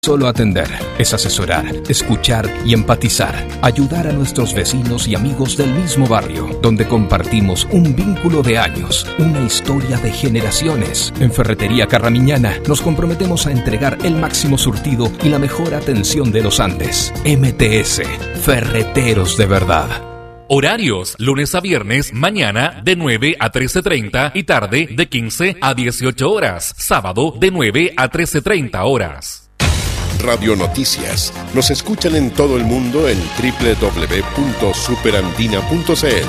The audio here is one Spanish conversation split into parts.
Solo atender, es asesorar, escuchar y empatizar, ayudar a nuestros vecinos y amigos del mismo barrio, donde compartimos un vínculo de años, una historia de generaciones. En Ferretería Carramiñana nos comprometemos a entregar el máximo surtido y la mejor atención de los Andes. MTS, Ferreteros de verdad. Horarios, lunes a viernes, mañana de 9 a 13:30 y tarde de 15 a 18 horas, sábado de 9 a 13:30 horas. Radio Noticias. Nos escuchan en todo el mundo en www.superandina.cl.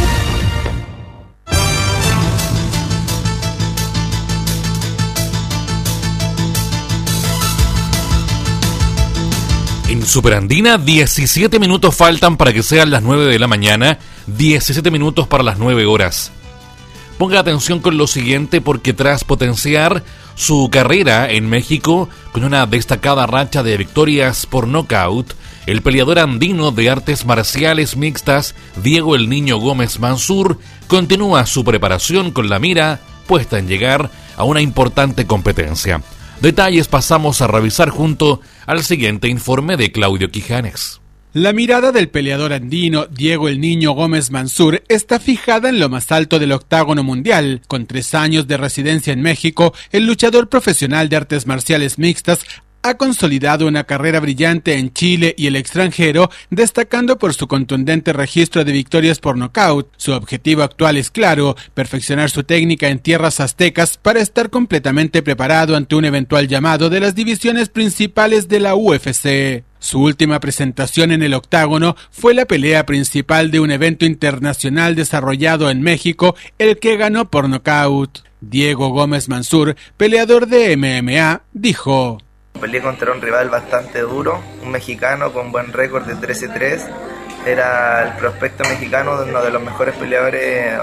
En Superandina, 17 minutos faltan para que sean las 9 de la mañana, 17 minutos para las 9 horas. Ponga atención con lo siguiente, porque tras potenciar su carrera en México con una destacada racha de victorias por nocaut, el peleador andino de artes marciales mixtas Diego el Niño Gómez Mansur continúa su preparación con la mira puesta en llegar a una importante competencia. Detalles pasamos a revisar junto al siguiente informe de Claudio Quijanes. La mirada del peleador andino Diego el Niño Gómez Mansur está fijada en lo más alto del octágono mundial. Con 3 años de residencia en México, el luchador profesional de artes marciales mixtas ha consolidado una carrera brillante en Chile y el extranjero, destacando por su contundente registro de victorias por nocaut. Su objetivo actual es claro: perfeccionar su técnica en tierras aztecas para estar completamente preparado ante un eventual llamado de las divisiones principales de la UFC. Su última presentación en el octágono fue la pelea principal de un evento internacional desarrollado en México, el que ganó por nocaut. Diego Gómez Mansur, peleador de MMA, dijo: Peleé contra un rival bastante duro, un mexicano con buen récord de 13-3. Era el prospecto mexicano, uno de los mejores peleadores,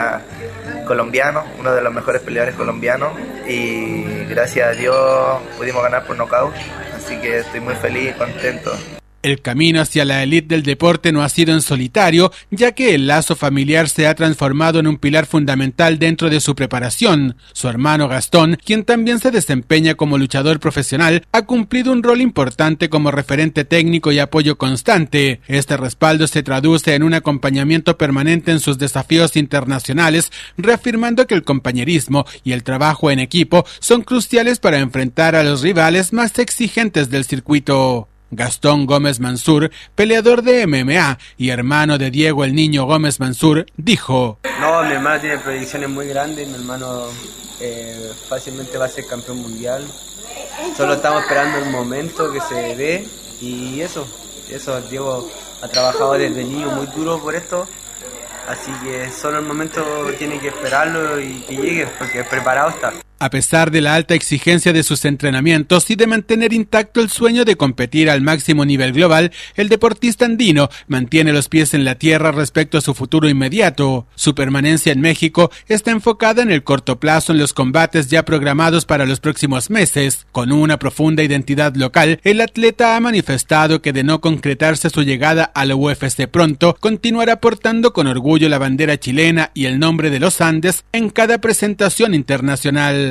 colombiano, uno de los mejores peleadores colombianos, y gracias a Dios pudimos ganar por nocaut, así que estoy muy feliz y contento. El camino hacia la élite del deporte no ha sido en solitario, ya que el lazo familiar se ha transformado en un pilar fundamental dentro de su preparación. Su hermano Gastón, quien también se desempeña como luchador profesional, ha cumplido un rol importante como referente técnico y apoyo constante. Este respaldo se traduce en un acompañamiento permanente en sus desafíos internacionales, reafirmando que el compañerismo y el trabajo en equipo son cruciales para enfrentar a los rivales más exigentes del circuito. Gastón Gómez Mansur, peleador de MMA y hermano de Diego el Niño Gómez Mansur, dijo: No, mi hermano tiene proyecciones muy grandes, mi hermano fácilmente va a ser campeón mundial. Solo estamos esperando el momento que se dé y eso, Diego ha trabajado desde niño muy duro por esto, así que solo el momento tiene que esperarlo y que llegue, porque preparado está. A pesar de la alta exigencia de sus entrenamientos y de mantener intacto el sueño de competir al máximo nivel global, el deportista andino mantiene los pies en la tierra respecto a su futuro inmediato. Su permanencia en México está enfocada en el corto plazo en los combates ya programados para los próximos meses. Con una profunda identidad local, el atleta ha manifestado que de no concretarse su llegada a la UFC pronto, continuará portando con orgullo la bandera chilena y el nombre de los Andes en cada presentación internacional.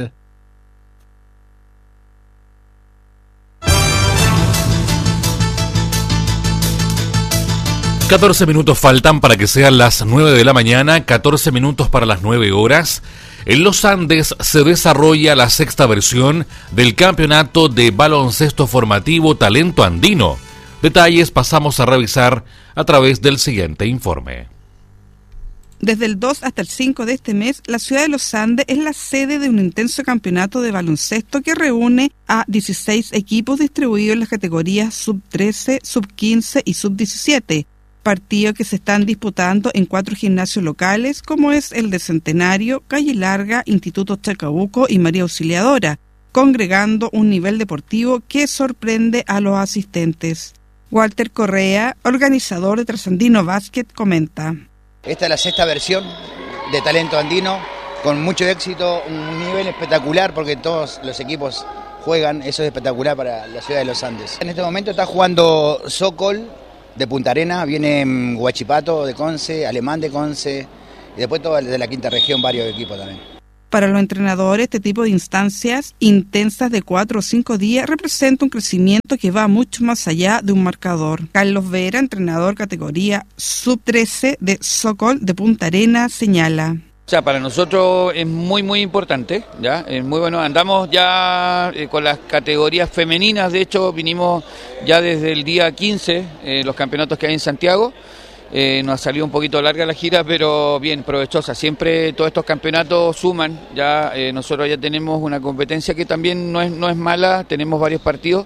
14 minutos faltan para que sean las 9 de la mañana, 14 minutos para las 9 horas. En los Andes se desarrolla la 6ª versión del campeonato de baloncesto formativo Talento Andino. Detalles pasamos a revisar a través del siguiente informe. Desde el 2 hasta el 5 de este mes, la ciudad de Los Andes es la sede de un intenso campeonato de baloncesto que reúne a 16 equipos distribuidos en las categorías sub-13, sub-15 y sub-17. Partidos que se están disputando en 4 gimnasios locales, como es el de Centenario, Calle Larga, Instituto Chacabuco y María Auxiliadora, congregando un nivel deportivo que sorprende a los asistentes. Walter Correa, organizador de Trasandino Básquet, comenta: Esta es la 6ª versión de Talento Andino, con mucho éxito, un nivel espectacular porque todos los equipos juegan, eso es espectacular para la ciudad de Los Andes. En este momento está jugando Sokol de Punta Arenas, viene Huachipato de Conce, Alemán de Conce, y después todo de la 5ª región, varios equipos también. Para los entrenadores, este tipo de instancias intensas de 4 o 5 días representa un crecimiento que va mucho más allá de un marcador. Carlos Vera, entrenador categoría sub-13 de Sokol de Punta Arenas, señala. O sea, para nosotros es muy importante, ya, es muy bueno. Andamos ya con las categorías femeninas, de hecho vinimos ya desde el día 15, los campeonatos que hay en Santiago. Nos ha salido un poquito larga la gira, pero bien, provechosa. Siempre todos estos campeonatos suman, ya nosotros ya tenemos una competencia que también no es mala, tenemos varios partidos,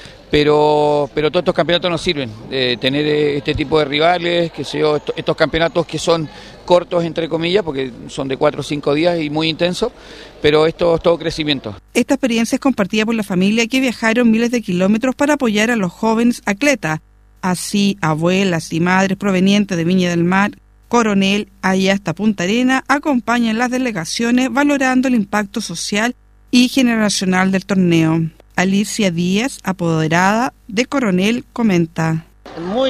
pero todos estos campeonatos nos sirven, tener este tipo de rivales, que sé yo, estos campeonatos que son cortos, entre comillas, porque son de 4 o 5 días y muy intensos, pero esto es todo crecimiento. Esta experiencia es compartida por la familia que viajaron miles de kilómetros para apoyar a los jóvenes atletas. Así, abuelas y madres provenientes de Viña del Mar, Coronel, allá hasta Punta Arenas, acompañan las delegaciones valorando el impacto social y generacional del torneo. Alicia Díaz, apoderada de Coronel, comenta. Muy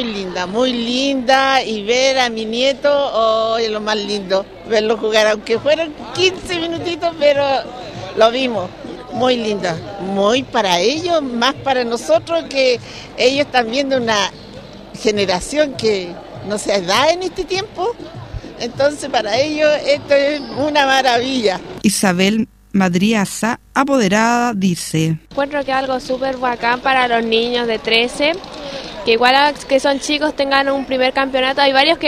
linda, y ver a mi nieto, es lo más lindo, verlo jugar, aunque fueron 15 minutitos, pero lo vimos. Muy linda, muy para ellos, más para nosotros, que ellos están viendo una generación que no se da en este tiempo, entonces para ellos esto es una maravilla. Isabel Madriaza, apoderada, dice. Encuentro que es algo súper bacán para los niños de 13, que igual que son chicos tengan un primer campeonato. Hay varios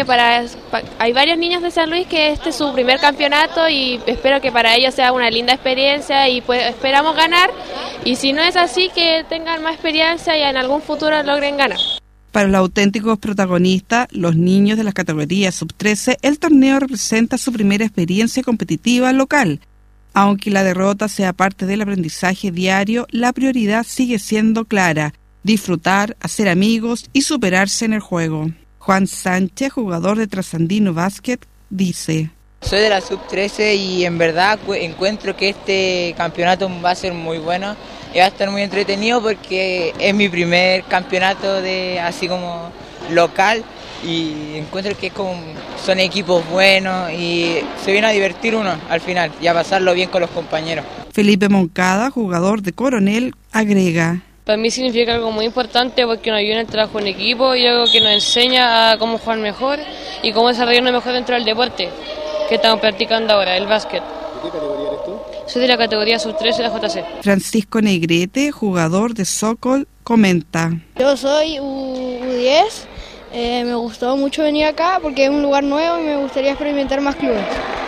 niños de San Luis que este es su primer campeonato y espero que para ellos sea una linda experiencia y pues esperamos ganar, y si no es así, que tengan más experiencia y en algún futuro logren ganar. Para los auténticos protagonistas, los niños de las categorías sub-13, el torneo representa su primera experiencia competitiva local. Aunque la derrota sea parte del aprendizaje diario, la prioridad sigue siendo clara: disfrutar, hacer amigos y superarse en el juego. Juan Sánchez, jugador de Trasandino Basket, dice. Soy de la sub-13 y en verdad encuentro que este campeonato va a ser muy bueno y va a estar muy entretenido porque es mi primer campeonato de así como local, y encuentro que son equipos buenos y se viene a divertir uno al final y a pasarlo bien con los compañeros. Felipe Moncada, jugador de Coronel, agrega. Para mí significa algo muy importante porque nos ayuda en el trabajo en equipo y algo que nos enseña a cómo jugar mejor y cómo desarrollarnos mejor dentro del deporte que estamos practicando ahora, el básquet. ¿De qué categoría eres tú? Soy de la categoría sub-13 de la JC. Francisco Negrete, jugador de Sokol, comenta. Yo soy U10, me gustó mucho venir acá porque es un lugar nuevo y me gustaría experimentar más clubes.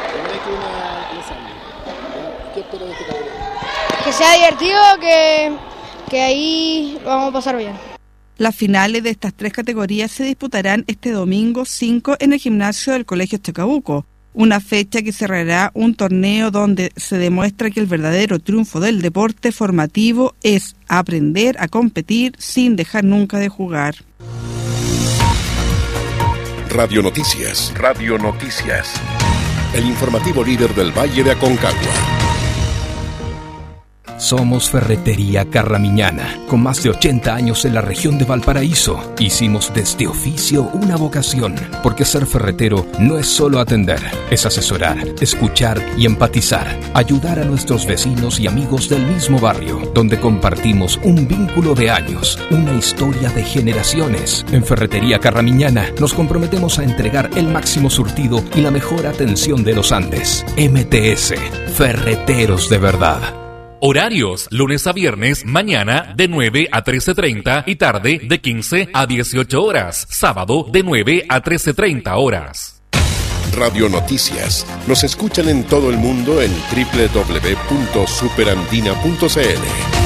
¿Qué esperas de este categoría? Que sea divertido, que ahí lo vamos a pasar bien. Las finales de estas 3 categorías se disputarán este domingo 5 en el gimnasio del Colegio Chacabuco, una fecha que cerrará un torneo donde se demuestra que el verdadero triunfo del deporte formativo es aprender a competir sin dejar nunca de jugar. Radio Noticias. El informativo líder del Valle de Aconcagua. Somos Ferretería Carramiñana, con más de 80 años en la región de Valparaíso. Hicimos de este oficio una vocación, porque ser ferretero no es solo atender, es asesorar, escuchar y empatizar, ayudar a nuestros vecinos y amigos del mismo barrio, donde compartimos un vínculo de años, una historia de generaciones. En Ferretería Carramiñana nos comprometemos a entregar el máximo surtido y la mejor atención de los Andes. MTS, Ferreteros de verdad. Horarios, lunes a viernes, mañana de 9 a 13:30 y tarde de 15 a 18 horas. Sábado de 9 a 13:30 horas. Radio Noticias. Nos escuchan en todo el mundo en www.superandina.cl.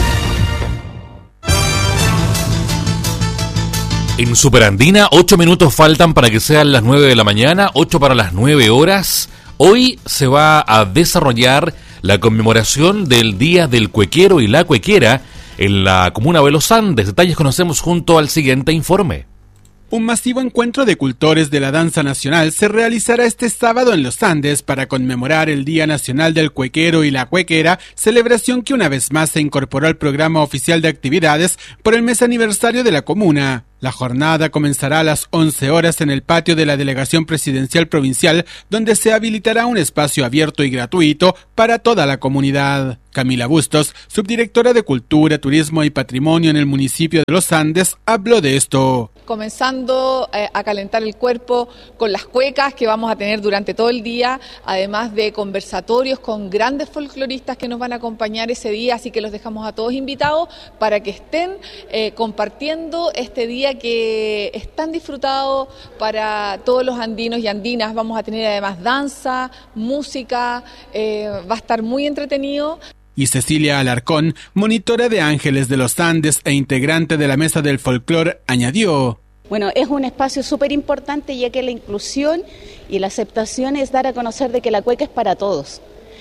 En Superandina, 8 minutos faltan para que sean las 9 de la mañana, 8 para las 9 horas. Hoy se va a desarrollar la conmemoración del Día del Cuequero y la Cuequera en la comuna de Los Andes. Detalles conocemos junto al siguiente informe. Un masivo encuentro de cultores de la danza nacional se realizará este sábado en Los Andes para conmemorar el Día Nacional del Cuequero y la Cuequera, celebración que una vez más se incorporó al programa oficial de actividades por el mes aniversario de la comuna. La jornada comenzará a las 11 horas en el patio de la Delegación Presidencial Provincial, donde se habilitará un espacio abierto y gratuito para toda la comunidad. Camila Bustos, subdirectora de Cultura, Turismo y Patrimonio en el municipio de Los Andes, habló de esto. Comenzando a calentar el cuerpo con las cuecas que vamos a tener durante todo el día, además de conversatorios con grandes folcloristas que nos van a acompañar ese día, así que los dejamos a todos invitados para que estén compartiendo este día que es tan disfrutado para todos los andinos y andinas. Vamos a tener además danza, música, va a estar muy entretenido. Y Cecilia Alarcón, monitora de Ángeles de los Andes e integrante de la Mesa del Folclor, añadió: Bueno, es un espacio súper importante, ya que la inclusión y la aceptación es dar a conocer de que la cueca es para todos.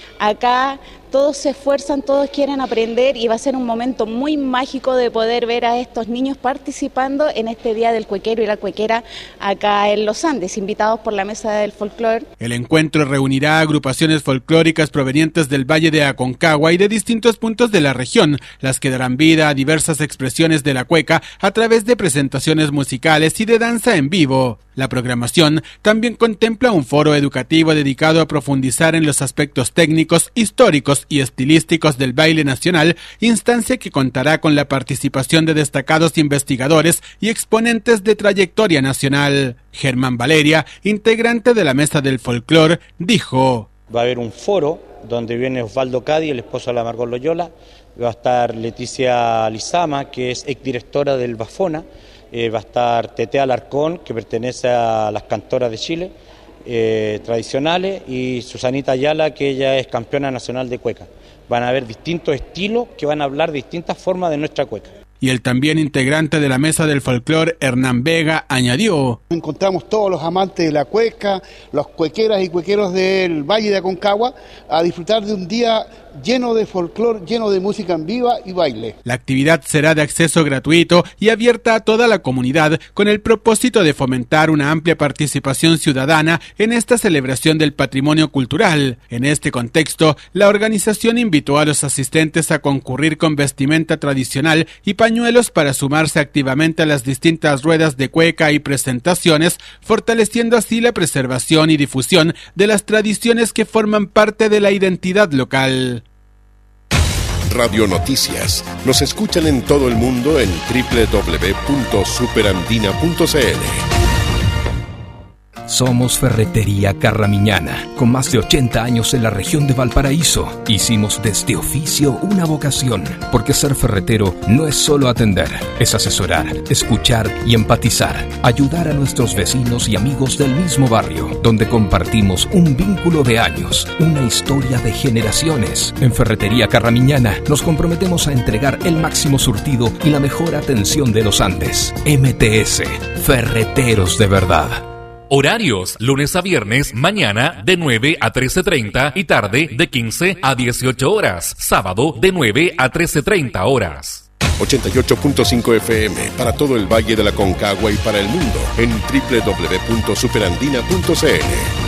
Acá todos se esfuerzan, todos quieren aprender y va a ser un momento muy mágico de poder ver a estos niños participando en este Día del Cuequero y la Cuequera acá en Los Andes, invitados por la Mesa del Folclor. El encuentro reunirá agrupaciones folclóricas provenientes del Valle de Aconcagua y de distintos puntos de la región, las que darán vida a diversas expresiones de la cueca a través de presentaciones musicales y de danza en vivo. La programación también contempla un foro educativo dedicado a profundizar en los aspectos técnicos, históricos y estilísticos del baile nacional, instancia que contará con la participación de destacados investigadores y exponentes de trayectoria nacional. Germán Valeria, integrante de la Mesa del Folclor, dijo: Va a haber un foro donde viene Osvaldo Cadi, el esposo de la Margot Loyola, va a estar Leticia Lizama, que es exdirectora del Bafona, va a estar Tete Alarcón, que pertenece a las cantoras de Chile tradicionales, y Susanita Ayala, que ella es campeona nacional de cueca. Van a haber distintos estilos que van a hablar de distintas formas de nuestra cueca. Y el también integrante de la Mesa del Folclor, Hernán Vega, añadió: Encontramos todos los amantes de la cueca, los cuequeras y cuequeros del Valle de Aconcagua, a disfrutar de un día lleno de folclor, lleno de música en viva y baile. La actividad será de acceso gratuito y abierta a toda la comunidad, con el propósito de fomentar una amplia participación ciudadana en esta celebración del patrimonio cultural. En este contexto, la organización invitó a los asistentes a concurrir con vestimenta tradicional y pañuelos para sumarse activamente a las distintas ruedas de cueca y presentaciones, fortaleciendo así la preservación y difusión de las tradiciones que forman parte de la identidad local. Radio Noticias. Nos escuchan en todo el mundo en www.superandina.cl. Somos Ferretería Carramiñana, con más de 80 años en la región de Valparaíso. Hicimos de este oficio una vocación, porque ser ferretero no es solo atender, es asesorar, escuchar y empatizar, ayudar a nuestros vecinos y amigos del mismo barrio, donde compartimos un vínculo de años, una historia de generaciones. En Ferretería Carramiñana nos comprometemos a entregar el máximo surtido y la mejor atención de los Andes. MTS, Ferreteros de verdad. Horarios, lunes a viernes, mañana de 9 a 13:30 y tarde de 15 a 18 horas. Sábado de 9 a 13:30 horas. 88.5 FM para todo el Valle de la Aconcagua y para el mundo en www.superandina.cl.